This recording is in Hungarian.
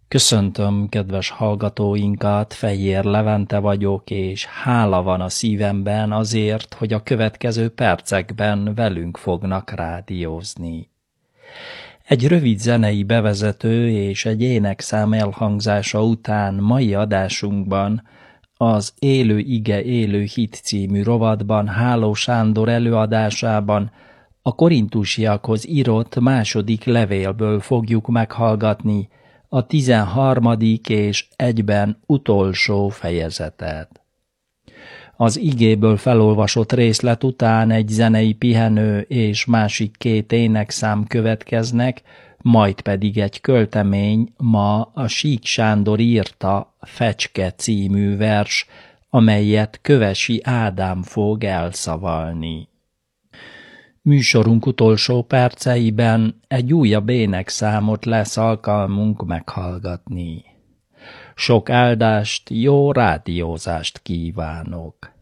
Köszöntöm kedves hallgatóinkat, Fejér Levente vagyok, és hála van a szívemben azért, hogy a következő percekben velünk fognak rádiózni. Egy rövid zenei bevezető és egy énekszám elhangzása után mai adásunkban az Élő ige, élő hit című rovatban Háló Sándor előadásában a korintusiakhoz írott második levélből fogjuk meghallgatni a 13. és egyben utolsó fejezetet. Az igéből felolvasott részlet után egy zenei pihenő és másik két énekszám következnek, majd pedig egy költemény, ma a Sík Sándor írta Fecske című vers, amelyet Kövesi Ádám fog elszavalni. Műsorunk utolsó perceiben egy újabb énekszámot lesz alkalmunk meghallgatni. Sok áldást, jó rádiózást kívánok!